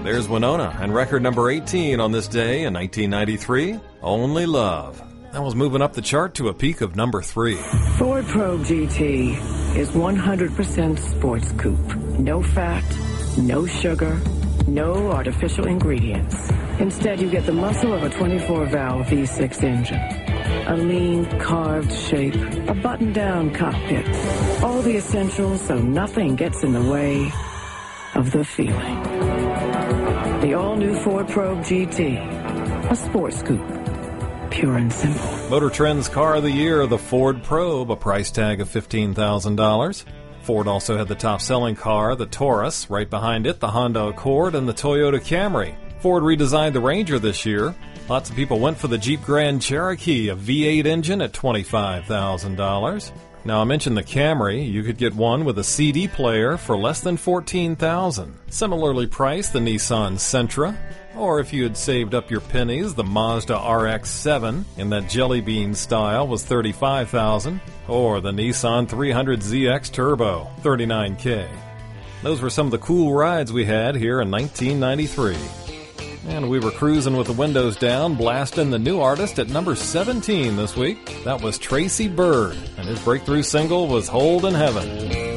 There's Winona and record number 18 on this day in 1993, Only Love. That was moving up the chart to a peak of number 3. Ford Probe GT is 100% sports coupe. No fat, no sugar, no artificial ingredients. Instead, you get the muscle of a 24-valve V6 engine. A lean, carved shape, a button-down cockpit. All the essentials so nothing gets in the way of the feeling. The all-new Ford Probe GT. A sports coupe. Pure and simple. Motor Trend's Car of the Year, the Ford Probe, a price tag of $15,000. Ford also had the top-selling car, the Taurus. Right behind it, the Honda Accord and the Toyota Camry. Ford redesigned the Ranger this year. Lots of people went for the Jeep Grand Cherokee, a V8 engine at $25,000. Now, I mentioned the Camry. You could get one with a CD player for less than $14,000. Similarly priced, the Nissan Sentra. Or if you had saved up your pennies, the Mazda RX-7 in that jelly bean style was $35,000. Or the Nissan 300ZX Turbo, $39K. Those were some of the cool rides we had here in 1993. And we were cruising with the windows down, blasting the new artist at number 17 this week. That was Tracy Byrd, and his breakthrough single was Hold in Heaven.